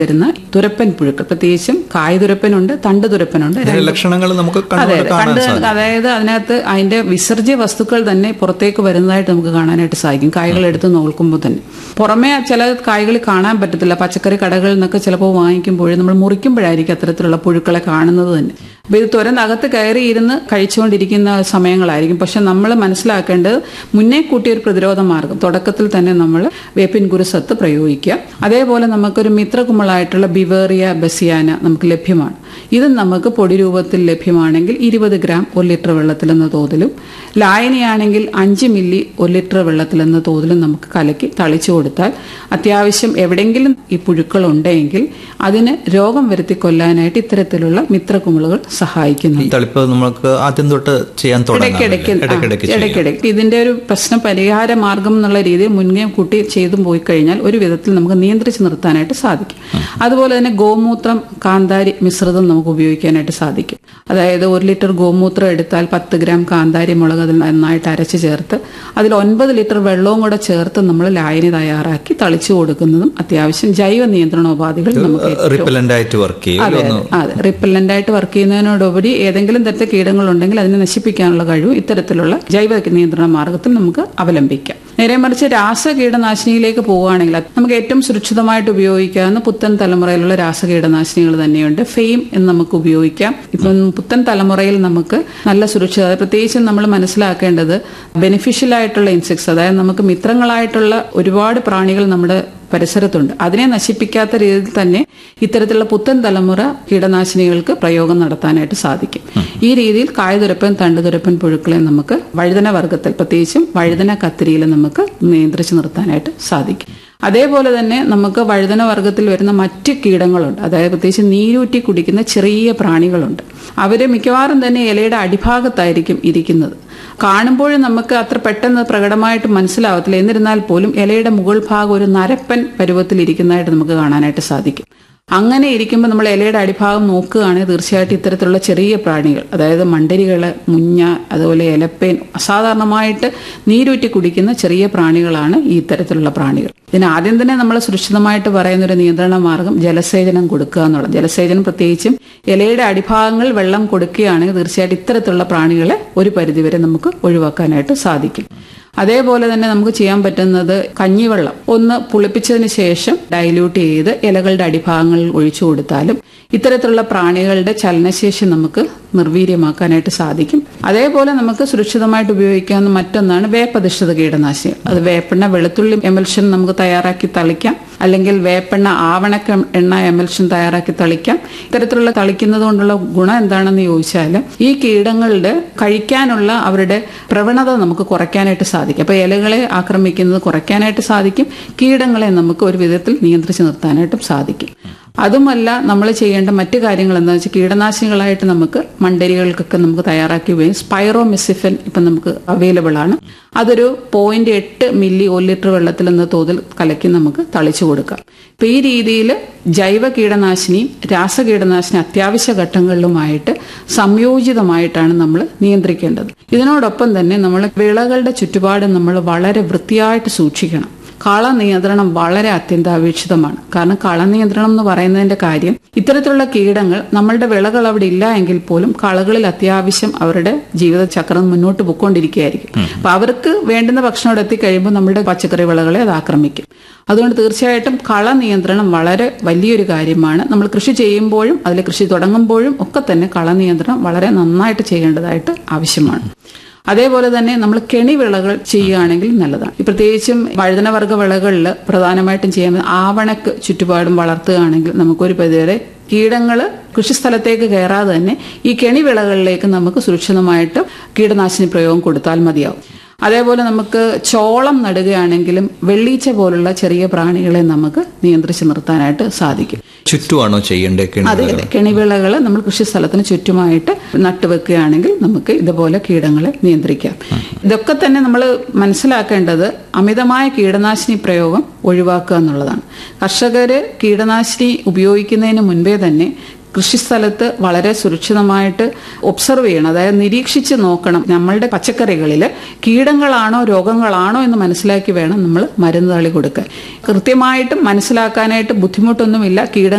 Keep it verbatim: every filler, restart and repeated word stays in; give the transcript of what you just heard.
വരുന്ന തുരപ്പൻ പുഴുക്കൾ, പ്രത്യേകിച്ചും കായ്തുരപ്പനുണ്ട്, തണ്ട് തുരപ്പനുണ്ട്. ലക്ഷണങ്ങൾ നമുക്ക് അതെ, കണ്ട് അതായത് അതിനകത്ത് അതിന്റെ വിസർജ്യ വസ്തുക്കൾ തന്നെ പുറത്തേക്ക് വരുന്നതായിട്ട് നമുക്ക് കാണാനായിട്ട് സാധിക്കും. കായ്കൾ എടുത്ത് നോക്കുമ്പോൾ തന്നെ പുറമേ ചില കായ്കൾ കാണാൻ പറ്റത്തില്ല. പച്ചക്കറി കടകളിൽ നിന്നൊക്കെ ചിലപ്പോൾ വാങ്ങിക്കുമ്പോഴും നമ്മൾ മുറിക്കുമ്പോഴായിരിക്കും അത്തരത്തിലുള്ള പുഴുക്കളെ കാണുന്നത് തന്നെ. അപ്പൊ ഇത് തുരന്നകത്ത് കയറിയിരുന്ന് കഴിച്ചുകൊണ്ടിരിക്കുന്ന സമയങ്ങളായിരിക്കും. പക്ഷെ നമ്മൾ മനസ്സിലാക്കേണ്ടത് മുന്നേ കൂട്ടിയ ഒരു പ്രതിരോധ മാർഗം തുടക്കത്തിൽ തന്നെ നമ്മൾ വേപ്പിൻ കുരുസത്ത് പ്രയോഗിക്കുക. അതേപോലെ നമുക്കൊരു മിത്രകുമിളായിട്ടുള്ള ബിവേറിയ ബസിയാന നമുക്ക് ലഭ്യമാണ്. ഇത് നമുക്ക് പൊടി രൂപത്തിൽ ലഭ്യമാണെങ്കിൽ ഇരുപത് ഗ്രാം ഒരു ലിറ്റർ വെള്ളത്തിലെന്ന തോതിലും, ലായനിയാണെങ്കിൽ അഞ്ച് മില്ലി ഒരു ലിറ്റർ വെള്ളത്തിലെന്ന തോതിലും നമുക്ക് കലക്കി തളിച്ചു കൊടുത്താൽ അത്യാവശ്യം എവിടെയെങ്കിലും ഈ പുഴുക്കൾ ഉണ്ടെങ്കിൽ അതിന് രോഗം വരുത്തി കൊല്ലാനായിട്ട് ഇത്തരത്തിലുള്ള മിത്രകുമിളുകൾ സഹായിക്കുന്നു. നമുക്ക് ആദ്യം തൊട്ട് ചെയ്യാൻ ഇടയ്ക്കിടയ്ക്ക് ഇതിന്റെ ഒരു പ്രശ്ന പരിഹാര മാർഗം എന്നുള്ള രീതിയിൽ മുൻകൈ കൂട്ടി ചെയ്തു പോയി കഴിഞ്ഞാൽ ഒരു വിധത്തിൽ നമുക്ക് നിയന്ത്രിച്ച് നിർത്താനായിട്ട് സാധിക്കും. അതുപോലെ തന്നെ ഗോമൂത്രം കാന്താരി മിശ്രിതം നമുക്ക് ഉപയോഗിക്കാനായിട്ട് സാധിക്കും. അതായത് ഒരു ലിറ്റർ ഗോമൂത്രം എടുത്താൽ പത്ത് ഗ്രാം കാന്താരി മുളക് അതിൽ നന്നായിട്ട് അരച്ച് ചേർത്ത് അതിൽ ഒൻപത് ലിറ്റർ വെള്ളവും കൂടെ ചേർത്ത് നമ്മൾ ലായനി തയ്യാറാക്കി തളിച്ചു കൊടുക്കുന്നതും അത്യാവശ്യം ജൈവ നിയന്ത്രണോപാധികൾ നമുക്ക് റിപ്പല്ലന്റ് ആയിട്ട് വർക്ക് ചെയ്യും. അതെ അതെ റിപ്പല്ലന്റ് ആയിട്ട് വർക്ക് ചെയ്യുന്നതിനോടുപരി ഏതെങ്കിലും തരത്തിൽ കീടങ്ങളുണ്ടെങ്കിൽ അതിനെ നശിപ്പിക്കാനുള്ള കഴിവ് ഇത്തരത്തിലുള്ള ജൈവ നിയന്ത്രണ മാർഗത്തിൽ നമുക്ക് അവലംബിക്കാം. നേരെ മറിച്ച് രാസ കീടനാശിനിയിലേക്ക് പോവുകയാണെങ്കിൽ നമുക്ക് ഏറ്റവും സുരക്ഷിതമായിട്ട് ഉപയോഗിക്കാവുന്ന പുത്തൻ തലമുറയിലുള്ള രാസ കീടനാശിനികൾ തന്നെയുണ്ട്. ഫെയിം എന്ന് നമുക്ക് ഉപയോഗിക്കാം. ഇപ്പം പുത്തൻ തലമുറയിൽ നമുക്ക് നല്ല സുരക്ഷിത, പ്രത്യേകിച്ചും നമ്മൾ മനസ്സിലാക്കേണ്ടത് ബെനിഫിഷ്യൽ ആയിട്ടുള്ള ഇൻസെക്ട്സ്, അതായത് നമുക്ക് മിത്രങ്ങളായിട്ടുള്ള ഒരുപാട് പ്രാണികൾ നമ്മുടെ പരിസരത്തുണ്ട്. അതിനെ നശിപ്പിക്കാത്ത രീതിയിൽ തന്നെ ഇത്തരത്തിലുള്ള പുത്തൻ തലമുറ കീടനാശിനികൾക്ക് പ്രയോഗം നടത്താനായിട്ട് സാധിക്കും. ഈ രീതിയിൽ കായ്തുരപ്പൻ തണ്ടുതുരപ്പൻ പുഴുക്കളെ നമുക്ക് വഴുതന വർഗ്ഗത്തിൽ, പ്രത്യേകിച്ചും വഴുതന കത്തിരിയിൽ നമുക്ക് നിയന്ത്രിച്ച് നിർത്താനായിട്ട് സാധിക്കും. അതേപോലെ തന്നെ നമുക്ക് വഴുതന വർഗ്ഗത്തിൽ വരുന്ന മറ്റ് കീടങ്ങളുണ്ട്. അതായത് പ്രത്യേകിച്ച് നീരൂറ്റി കുടിക്കുന്ന ചെറിയ പ്രാണികളുണ്ട്. അവര് മിക്കവാറും തന്നെ ഇലയുടെ അടിഭാഗത്തായിരിക്കും ഇരിക്കുന്നത്. കാണുമ്പോഴും നമുക്ക് അത്ര പെട്ടെന്ന് പ്രകടമായിട്ട് മനസ്സിലാവത്തില്ല. എന്നിരുന്നാൽ പോലും ഇലയുടെ മുകൾ ഭാഗം ഒരു നരപ്പൻ പരുവത്തിൽ ഇരിക്കുന്നതായിട്ട് നമുക്ക് കാണാനായിട്ട് സാധിക്കും. അങ്ങനെ ഇരിക്കുമ്പോൾ നമ്മൾ ഇലയുടെ അടിഭാഗം നോക്കുകയാണെങ്കിൽ തീർച്ചയായിട്ടും ഇത്തരത്തിലുള്ള ചെറിയ പ്രാണികൾ, അതായത് മണ്ടരികൾ, മുഞ്ഞ, അതുപോലെ ഇലപ്പേൻ, അസാധാരണമായിട്ട് നീരൂറ്റി കുടിക്കുന്ന ചെറിയ പ്രാണികളാണ് ഈ ഇത്തരത്തിലുള്ള പ്രാണികൾ. ഇതിന് ആദ്യം തന്നെ നമ്മൾ സുരക്ഷിതമായിട്ട് പറയുന്ന ഒരു നിയന്ത്രണ മാർഗം ജലസേചനം കൊടുക്കുക എന്നുള്ളത്. ജലസേചനം പ്രത്യേകിച്ചും ഇലയുടെ അടിഭാഗങ്ങളിൽ വെള്ളം കൊടുക്കുകയാണെങ്കിൽ തീർച്ചയായിട്ടും ഇത്തരത്തിലുള്ള പ്രാണികളെ ഒരു പരിധിവരെ നമുക്ക് ഒഴിവാക്കാനായിട്ട് സാധിക്കും. അതേപോലെ തന്നെ നമുക്ക് ചെയ്യാൻ പറ്റുന്നത് കഞ്ഞിവെള്ളം ഒന്ന് പുളിപ്പിച്ചതിന് ശേഷം ഡൈല്യൂട്ട് ചെയ്ത് ഇലകളുടെ അടിഭാഗങ്ങളിൽ ഒഴിച്ചു കൊടുത്താലും ഇത്തരത്തിലുള്ള പ്രാണികളുടെ ചലനശേഷി നമുക്ക് നിർവീര്യമാക്കാനായിട്ട് സാധിക്കും. അതേപോലെ നമുക്ക് സുരക്ഷിതമായിട്ട് ഉപയോഗിക്കാവുന്ന മറ്റൊന്നാണ് വേപ്പധിഷ്ഠിത കീടനാശിനികൾ. അത് വേപ്പെണ്ണ വെളുത്തുള്ളി എമൽഷൻ നമുക്ക് തയ്യാറാക്കി തളിക്കാം, അല്ലെങ്കിൽ വേപ്പെണ്ണ ആവണക്ക എണ്ണ എമൽഷൻ തയ്യാറാക്കി തളിക്കാം. ഇത്തരത്തിലുള്ള തളിക്കുന്നത് കൊണ്ടുള്ള ഗുണം എന്താണെന്ന് ചോദിച്ചാൽ ഈ കീടങ്ങളുടെ കഴിക്കാനുള്ള അവരുടെ പ്രവണത നമുക്ക് കുറയ്ക്കാനായിട്ട് സാധിക്കും. അപ്പൊ ഇലകളെ ആക്രമിക്കുന്നത് കുറയ്ക്കാനായിട്ട് സാധിക്കും. കീടങ്ങളെ നമുക്ക് ഒരു വിധത്തിൽ നിയന്ത്രിച്ച് നിർത്താനായിട്ടും സാധിക്കും. അതുമല്ല നമ്മൾ ചെയ്യേണ്ട മറ്റു കാര്യങ്ങൾ എന്താണെന്ന് വെച്ചാൽ കീടനാശിനികളായിട്ട് നമുക്ക് മണ്ടരികൾക്കൊക്കെ നമുക്ക് തയ്യാറാക്കി ഉപയോഗിക്കും. സ്പൈറോമെസിഫൻ ഇപ്പം നമുക്ക് അവൈലബിൾ ആണ്. അതൊരു പോയിന്റ് എട്ട് മില്ലി ഒരു ലിറ്റർ വെള്ളത്തിൽ എന്ന തോതിൽ കലക്കി നമുക്ക് തളിച്ചു കൊടുക്കാം. ഇപ്പൊ ഈ രീതിയിൽ ജൈവ കീടനാശിനിയും രാസ കീടനാശിനി അത്യാവശ്യ ഘട്ടങ്ങളിലുമായിട്ട് സംയോജിതമായിട്ടാണ് നമ്മൾ നിയന്ത്രിക്കേണ്ടത്. ഇതിനോടൊപ്പം തന്നെ നമ്മൾ വിളകളുടെ ചുറ്റുപാട് നമ്മൾ വളരെ വൃത്തിയായിട്ട് സൂക്ഷിക്കണം. കള നിയന്ത്രണം വളരെ അത്യന്താപേക്ഷിതമാണ്. കാരണം കള നിയന്ത്രണം എന്ന് പറയുന്നതിന്റെ കാര്യം ഇത്തരത്തിലുള്ള കീടങ്ങൾ നമ്മളുടെ വിളകൾ അവിടെ ഇല്ല എങ്കിൽ പോലും കളകളിൽ അത്യാവശ്യം അവരുടെ ജീവിതചക്രം മുന്നോട്ട് പോയിക്കൊണ്ടിരിക്കുകയായിരിക്കും. അപ്പൊ അവർക്ക് വേണ്ടുന്ന ഭക്ഷണം അവിടെ എത്തിക്കഴിയുമ്പോൾ നമ്മുടെ പച്ചക്കറി വിളകളെ അത് ആക്രമിക്കും. അതുകൊണ്ട് തീർച്ചയായിട്ടും കള നിയന്ത്രണം വളരെ വലിയൊരു കാര്യമാണ്. നമ്മൾ കൃഷി ചെയ്യുമ്പോഴും അതിൽ കൃഷി തുടങ്ങുമ്പോഴും ഒക്കെ തന്നെ കള നിയന്ത്രണം വളരെ നന്നായിട്ട് ചെയ്യേണ്ടതായിട്ട് ആവശ്യമാണ്. അതേപോലെ തന്നെ നമ്മൾ കെണി വിളകൾ ചെയ്യുകയാണെങ്കിൽ നല്ലതാണ്. പ്രത്യേകിച്ചും വഴുതനവർഗ വിളകളിൽ പ്രധാനമായിട്ടും ചെയ്യാൻ ആവണക്ക് ചുറ്റുപാടും വളർത്തുകയാണെങ്കിൽ നമുക്കൊരു പരിധിവരെ കീടങ്ങൾ കൃഷിസ്ഥലത്തേക്ക് കയറാതെ തന്നെ ഈ കെണി വിളകളിലേക്ക് നമുക്ക് സുരക്ഷിതമായിട്ട് കീടനാശിനി പ്രയോഗം കൊടുത്താൽ മതിയാവും. അതേപോലെ നമുക്ക് ചോളം നടുകയാണെങ്കിലും വെള്ളീച്ച പോലുള്ള ചെറിയ പ്രാണികളെ നമുക്ക് നിയന്ത്രിച്ച് നിർത്താനായിട്ട് സാധിക്കും. ചുറ്റുമാണോ ചെയ്യേണ്ടത്? അതെ അതെ കെണിവിളകൾ നമ്മൾ കൃഷിസ്ഥലത്തിന് ചുറ്റുമായിട്ട് നട്ടുവെക്കുകയാണെങ്കിൽ നമുക്ക് ഇതുപോലെ കീടങ്ങളെ നിയന്ത്രിക്കാം. ഇതൊക്കെ തന്നെ നമ്മൾ മനസ്സിലാക്കേണ്ടത് അമിതമായ കീടനാശിനി പ്രയോഗം ഒഴിവാക്കുക എന്നുള്ളതാണ്. കർഷകര് കീടനാശിനി ഉപയോഗിക്കുന്നതിന് മുൻപേ തന്നെ കൃഷിസ്ഥലത്ത് വളരെ സുരക്ഷിതമായിട്ട് ഒബ്സർവ് ചെയ്യണം, അതായത് നിരീക്ഷിച്ച് നോക്കണം. നമ്മളുടെ പച്ചക്കറികളിൽ കീടങ്ങളാണോ രോഗങ്ങളാണോ എന്ന് മനസ്സിലാക്കി വേണം നമ്മൾ മരുന്ന് തളി കൊടുക്കാൻ. കൃത്യമായിട്ടും മനസ്സിലാക്കാനായിട്ട് ബുദ്ധിമുട്ടൊന്നുമില്ല. കീട